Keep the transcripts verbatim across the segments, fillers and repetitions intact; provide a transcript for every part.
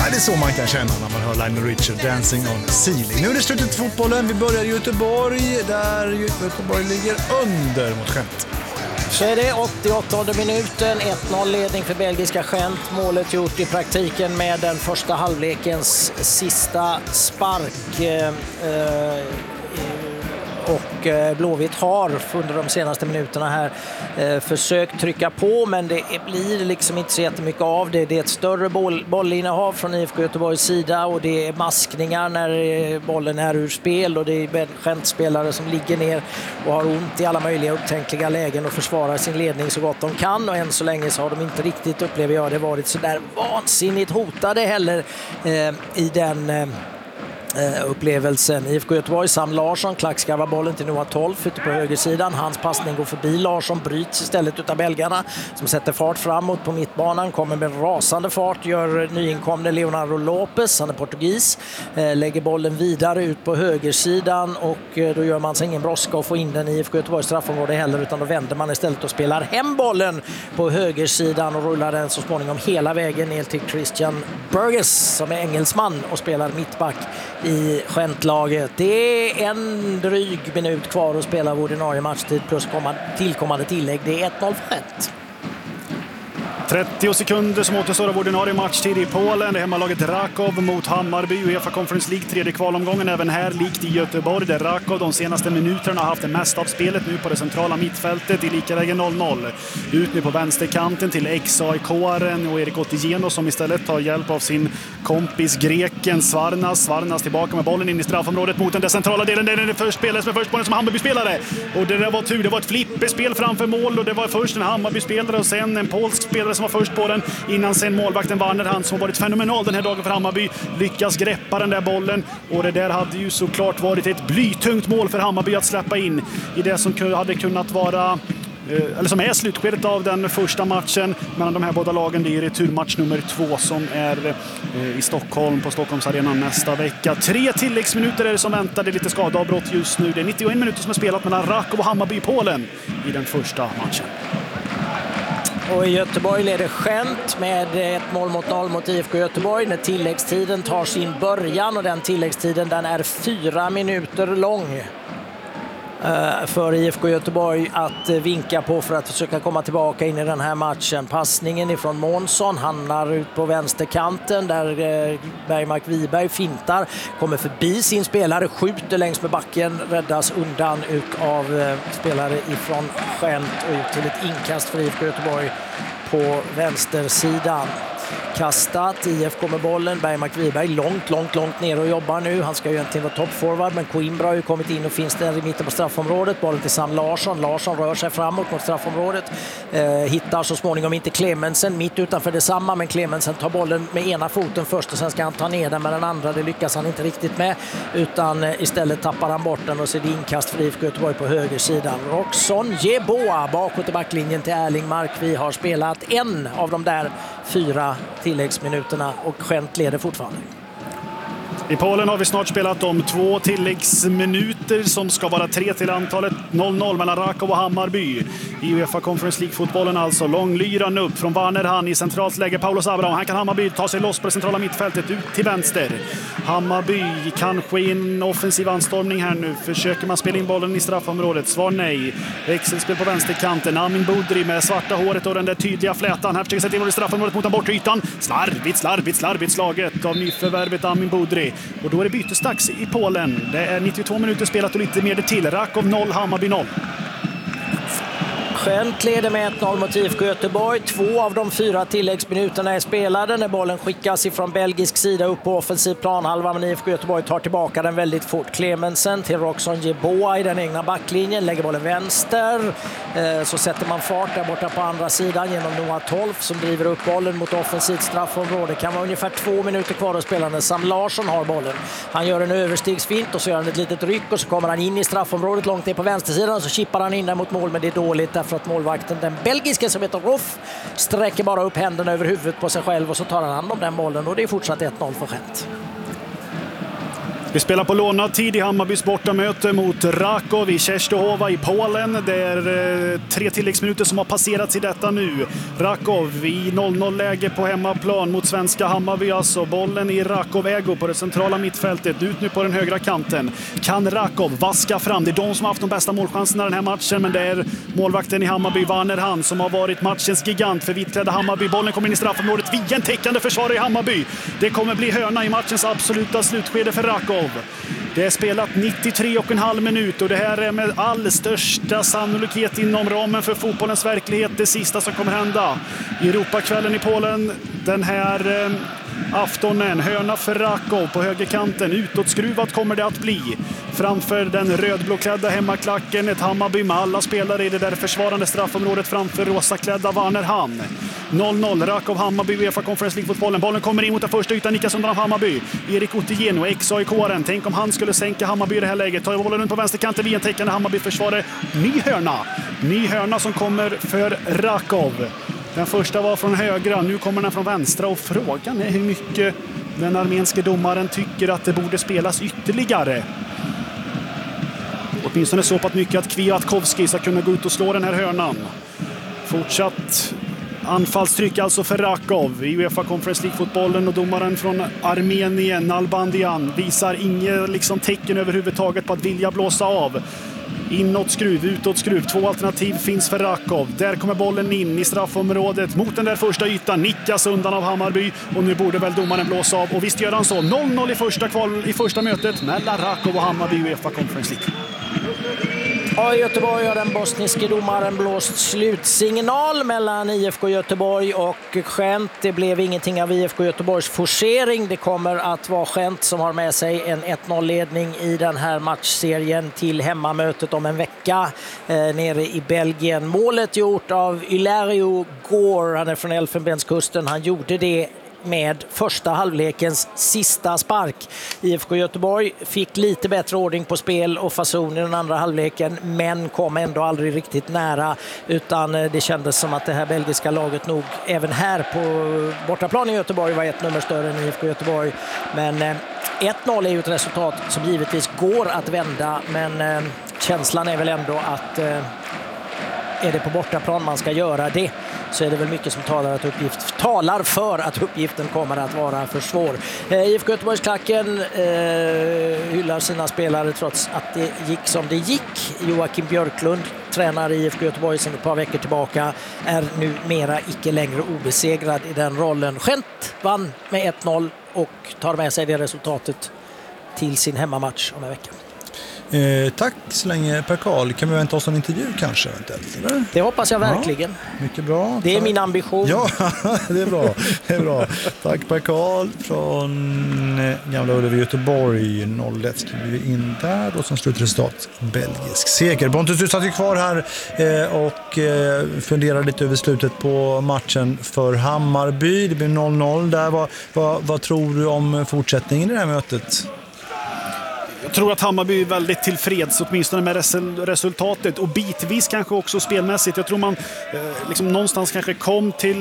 det är så man kan känna när man hör Lionel Richie, Dancing on Ceiling. Nu är det slutet för fotbollen. Vi börjar i Göteborg, där Göteborg ligger under mot Gent. Så är det åttioåttonde minuten, ett noll ledning för belgiska Gent. Målet gjort i praktiken med den första halvlekens sista spark. Eh, eh, Och Blåvitt har under de senaste minuterna här eh, försökt trycka på, men det blir liksom inte så jättemycket av det. Det är ett större boll, bollinnehav från I F K Göteborgs sida och det är maskningar när bollen är ur spel och det är Gent-spelare som ligger ner och har ont i alla möjliga upptänkliga lägen och försvarar sin ledning så gott de kan, och än så länge så har de inte riktigt, upplever jag, det varit så där vansinnigt hotade heller eh, i den eh, upplevelsen. I F K Göteborg, Sam Larsson klackskarvar bollen till Noah Tolf ute på högersidan. Hans passning går förbi Larsson, bryts istället utav belgarna som sätter fart framåt på mittbanan, kommer med rasande fart, gör nyinkomne Leonardo Lopez, han är portugis, lägger bollen vidare ut på högersidan och då gör man sig ingen brådska att få in den i I F K Göteborgs straffområde heller, utan då vänder man istället och spelar hem bollen på högersidan och rullar den så småningom hela vägen ner till Christian Burgess som är engelsman och spelar mittback i Gent-laget. Det är en dryg minut kvar att spela av ordinarie matchtid plus tillkommande tillägg. Det är ett noll för Gent. trettio sekunder som återstår av ordinarie matchtid i Polen. Det är hemmalaget Raków mot Hammarby. UEFA Conference League tredje kvalomgången. Även här likt i Göteborg där Raków de senaste minuterna har haft det mesta av spelet nu på det centrala mittfältet i likavägen noll noll. Ut nu på vänsterkanten till ex-A I K-aren och Erik Otigeno som istället tar hjälp av sin kompis greken Svarnas. Svarnas tillbaka med bollen in i straffområdet mot den där centrala delen. Det är det först spelare som är först på den som Hammarby-spelare. Och det där var tur. Det var ett flippespel framför mål och det var först en Hammarby-spelare och sen en polsk spelare som var först på den innan sen målvakten Warner, han som varit fenomenal den här dagen för Hammarby, lyckas greppa den där bollen och det där hade ju såklart varit ett blytungt mål för Hammarby att släppa in i det som hade kunnat vara eller som är slutskedet av den första matchen mellan de här båda lagen. Det är returmatch nummer två som är i Stockholm på Stockholmsarenan nästa vecka. Tre tilläggsminuter är det som väntar. Det är lite skadeavbrott just nu. Det är nittioen minuter som är spelat mellan Raków och Hammarby i Polen i den första matchen. Och i Göteborg leder Gent med ett mål mot noll mot I F K Göteborg när tilläggstiden tar sin början, och den tilläggstiden den är fyra minuter lång för I F K Göteborg att vinka på för att försöka komma tillbaka in i den här matchen. Passningen ifrån Månsson hamnar ut på vänsterkanten där Bergmark Wiberg fintar, kommer förbi sin spelare, skjuter längs med backen, räddas undan ut av spelare ifrån Gent och ut till ett inkast för I F K Göteborg på vänstersidan. Kastat, I F K med bollen, Bergmark Wiberg långt, långt, långt ner och jobbar nu. Han ska ju egentligen vara toppforward, men Coimbra har ju kommit in och finns där i mitten på straffområdet. Bollen till Sam Larsson. Larsson rör sig framåt mot straffområdet. Eh, hittar så småningom inte Clemensen mitt utanför detsamma, men Clemensen tar bollen med ena foten först och sen ska han ta ner den med den andra. Det lyckas han inte riktigt med, utan eh, istället tappar han bort den och ser det inkast för I F K Göteborg på högersidan. Roxon Jeboa bakåt i backlinjen till Erling Mark. Vi har spelat en av de där fyra tilläggsminuterna och Gent leder fortfarande. I Polen har vi snart spelat om två tilläggsminuter som ska vara tre till antalet. noll noll mellan Raków och Hammarby. I UEFA Conference League-fotbollen alltså. Långlyran upp från Warner, han i centralt läge. Paulos Abraham, här kan Hammarby ta sig loss på det centrala mittfältet ut till vänster. Hammarby kanske i en offensiv anstormning här nu. Försöker man spela in bollen i straffområdet? Svar nej. Växelspel på vänsterkanten. Amin Budri med svarta håret och den där tydliga flätan. Här försöker sätta in i straffområdet mot den bortre ytan. Slarvigt, slarvigt, slarvigt slaget av nyförvärvet Amin Budri. Och då är det bytesdags i Polen. Det är nittiotvå minuter spelat och lite mer det till. Raków noll, Hammarby noll. Gent leder med ett noll mot I F K Göteborg. Två av de fyra tilläggsminuterna är spelade när bollen skickas ifrån belgisk sida upp på offensiv planhalva, men I F K Göteborg tar tillbaka den väldigt fort. Clemensen till Roxon Jeboa i den egna backlinjen, lägger bollen vänster. Eh, så sätter man fart där borta på andra sidan genom Noah Tolf som driver upp bollen mot offensivt straffområde. Det kan vara ungefär två minuter kvar att spela när Sam Larsson har bollen. Han gör en överstegsfint och så gör han ett litet ryck och så kommer han in i straffområdet långt ner på vänstersidan och så chippar han in där mot mål, men det är dåligt därför att målvakten, den belgiska som heter Ruff, sträcker bara upp händerna över huvudet på sig själv och så tar han hand om den bollen och det är fortsatt ett noll för Gent. Vi spelar på lånad tid i Hammarbys bortamöte mot Raków i Częstochowa i Polen. Det är eh, tre tilläggsminuter som har passerats i detta nu. Raków i noll noll-läge på hemmaplan mot svenska Hammarby. Alltså bollen i Raków-ägo på det centrala mittfältet. Ut nu på den högra kanten. Kan Raków vaska fram? Det är de som har haft de bästa målchanserna den här matchen, men det är målvakten i Hammarby, Werner Hahn, som har varit matchens gigant för vitklädda Hammarby. Bollen kommer in i straffområdet via en täckande försvarare i Hammarby. Det kommer bli hörna i matchens absoluta slutskede för Raków. Det är spelat nittiotre och en halv minut och det här är med all största sannolikhet inom ramen för fotbollens verklighet det sista som kommer hända i Europakvällen i Polen den här eh, aftonen. Hörna för Raków på högerkanten. Utåtskruvat kommer det att bli. Framför den rödblåklädda hemmaklacken. Ett Hammarby med alla spelare i det där försvarande straffområdet framför rosaklädda Werner Hahn. noll noll. Raków Hammarby UEFA Conference League-fotbollen. Bollen kommer in mot den första ytan. Nickas undan av Hammarby. Erik Otieno, ex-A I K-aren. Tänk om han skulle sänka Hammarby i det här läget. Tar bollen runt på vänsterkanten via en täckande Hammarby-försvarare. Ny hörna. Ny hörna som kommer för Raków. Den första var från högra, nu kommer den från vänstra och frågan är hur mycket den armenske domaren tycker att det borde spelas ytterligare. Åtminstone så pass mycket att Kwiatkowski ska kunna gå ut och slå den här hörnan. Fortsatt anfallstryck alltså för Raków i UEFA Conference League-fotbollen och domaren från Armenien, Nalbandian, visar inga liksom tecken överhuvudtaget på att vilja blåsa av. Inåt skruv, utåt skruv. Två alternativ finns för Raków. Där kommer bollen in i straffområdet mot den där första ytan. Nickas undan av Hammarby och nu borde väl domaren blåsa av. Och visst gör han så. noll noll i första kval i första mötet mellan Raków och Hammarby i UEFA Conference League. Ja, i Göteborg har den bosniske domaren blåst slutsignal mellan I F K Göteborg och Gent. Det blev ingenting av I F K Göteborgs forcering. Det kommer att vara Gent som har med sig en ett noll-ledning i den här matchserien till hemmamötet om en vecka eh, nere i Belgien. Målet gjort av Ilario Gore, han är från Elfenbenskusten. Han gjorde det med första halvlekens sista spark. I F K Göteborg fick lite bättre ordning på spel och fason i den andra halvleken, men kom ändå aldrig riktigt nära, utan det kändes som att det här belgiska laget nog även här på bortaplan i Göteborg var ett nummer större än I F K Göteborg. Men ett noll är ju ett resultat som givetvis går att vända, men känslan är väl ändå att är det på bortaplan man ska göra det, så är det väl mycket som talar, att uppgift, talar för att uppgiften kommer att vara för svår. Eh, I F K Göteborgsklacken eh, hyllar sina spelare trots att det gick som det gick. Joakim Björklund, tränare i I F K Göteborg sedan ett par veckor tillbaka, är nu mera icke längre obesegrad i den rollen. Gent vann med ett noll och tar med sig det resultatet till sin hemmamatch om en vecka. Eh, tack så länge, Per Karl. Kan vi vänta oss en intervju kanske? Eller? Det hoppas jag verkligen. Ja, mycket bra. Det är tack. Min ambition. Ja, det är bra. Det är bra. Tack Per Karl från Gamla Ullevi, Göteborg. noll ett skriver vi in där. Och som slutresultat belgisk seger. Pontus, du satt ju kvar här eh, och eh, funderar lite över slutet på matchen för Hammarby. Det blir noll noll där. Vad, vad, vad tror du om fortsättningen i det här mötet? Jag tror att Hammarby är väldigt tillfreds åtminstone med resultatet och bitvis kanske också spelmässigt. Jag tror man eh, liksom någonstans kanske kom till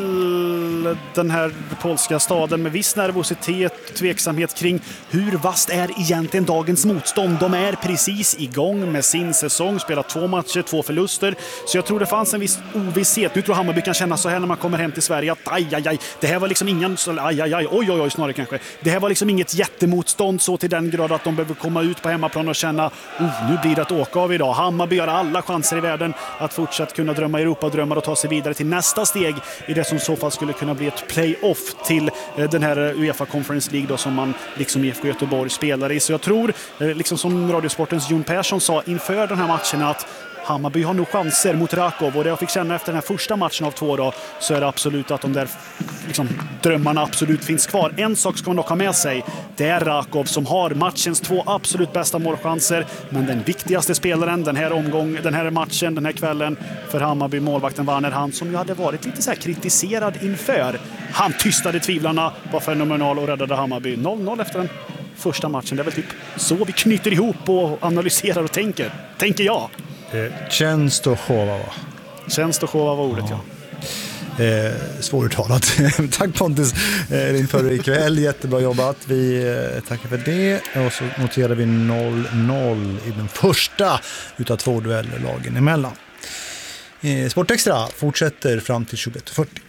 den här polska staden med viss nervositet, tveksamhet kring hur vast är egentligen dagens motstånd. De är precis igång med sin säsong, spelat två matcher, två förluster. Så jag tror det fanns en viss ovisshet. Nu tror Hammarby kan känna så här när man kommer hem till Sverige att aj, aj, aj, det här var liksom ingen, aj, aj, aj, oj, oj, oj, snarare kanske. Det här var liksom inget jättemotstånd så till den grad att de behöver komma ut på hemmaplan och känna oh, nu blir det att åka av idag. Hammarby har alla chanser i världen att fortsatt kunna drömma Europa-drömmar och ta sig vidare till nästa steg i det som i så fall skulle kunna bli ett play-off till eh, den här UEFA Conference League då, som man liksom I F K Göteborg spelar i. Så jag tror, eh, liksom som Radiosportens Jon Persson sa inför den här matchen, att Hammarby har nog chanser mot Raków, och det jag fick känna efter den här första matchen av två då, så är det absolut att de där liksom, drömmarna absolut finns kvar. En sak ska man dock ha med sig, det är Raków som har matchens två absolut bästa målchanser, men den viktigaste spelaren den här omgång, den här matchen, den här kvällen för Hammarby, målvakten Werner Hahn, som ju hade varit lite så här kritiserad inför. Han tystade tvivlarna, var fenomenal och räddade Hammarby. noll noll efter den första matchen. Det är väl typ så vi knyter ihop och analyserar och tänker. Tänker jag. Częstochowa, va? Częstochowa var ordet, ja. Eh, svåruttalat. Tack Pontus eh, inför ikväll. Jättebra jobbat. Vi eh, tackar för det. Och så noterar vi noll noll i den första utav två dueller lagen emellan. Eh, Sportextra fortsätter fram till tjugoett fyrtio.